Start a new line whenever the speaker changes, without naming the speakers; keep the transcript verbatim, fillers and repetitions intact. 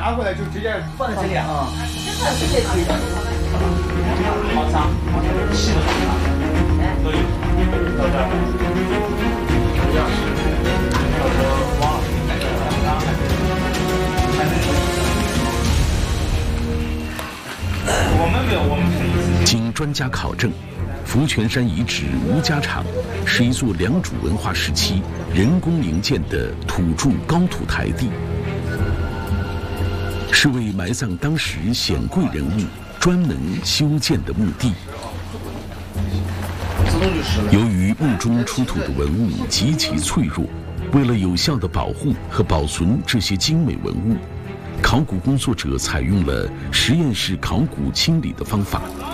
拿过来就直接放在这里啊。
这个直接可以的。
好长，细的很长，都有。到这儿，主要是要说忘了改的，刚还是还没有。我们没有，我们是一次。
经专家考证，福泉山遗址吴家场是一座良渚文化时期人工营建的土筑高土台地，是为埋葬当时显贵人物专门修建的墓地。由于墓中出土的文物极其脆弱，为了有效地保护和保存这些精美文物，考古工作者采用了实验室考古清理的方法，